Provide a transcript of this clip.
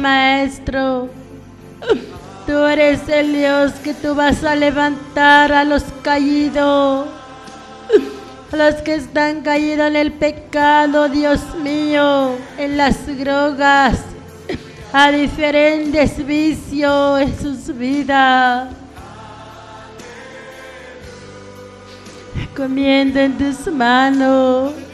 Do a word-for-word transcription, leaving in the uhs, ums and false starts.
Maestro, tú eres el Dios que tú vas a levantar a los caídos, a los que están caídos en el pecado, Dios mío, en las drogas, a diferentes vicios en sus vidas. Comiendo en tus manos